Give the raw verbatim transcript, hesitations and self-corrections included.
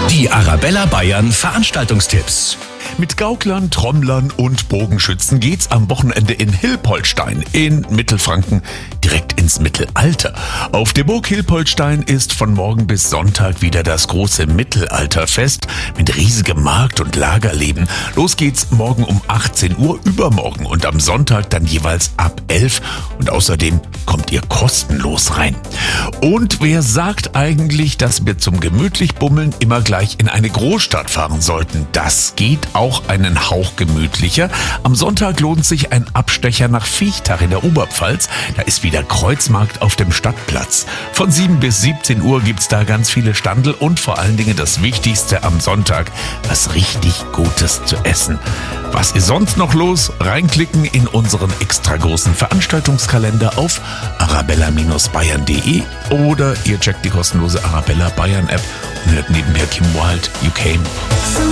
Die Arabella Bayern Veranstaltungstipps. Mit Gauklern, Trommlern und Bogenschützen geht's am Wochenende in Hilpoltstein in Mittelfranken direkt ins Mittelalter. Auf der Burg Hilpoltstein ist von morgen bis Sonntag wieder das große Mittelalterfest mit riesigem Markt- und Lagerleben. Los geht's morgen um achtzehn Uhr, übermorgen und am Sonntag dann jeweils ab elf und außerdem kommt ihr kostenlos rein. Und wer sagt eigentlich, dass wir zum gemütlich Bummeln immer gleich in eine Großstadt fahren sollten? Das geht auch einen Hauch gemütlicher. Am Sonntag lohnt sich ein Abstecher nach Viechtach in der Oberpfalz. Da ist wieder Kreuzmarkt auf dem Stadtplatz. Von sieben bis siebzehn Uhr gibt's da ganz viele Standel und vor allen Dingen das Wichtigste am Sonntag, was richtig Gutes zu essen. Was ist sonst noch los? Reinklicken in unseren extra großen Veranstaltungskalender auf arabella Bayern punkt de oder ihr checkt die kostenlose Arabella Bayern App und hört nebenher Kim Wilde, You Came.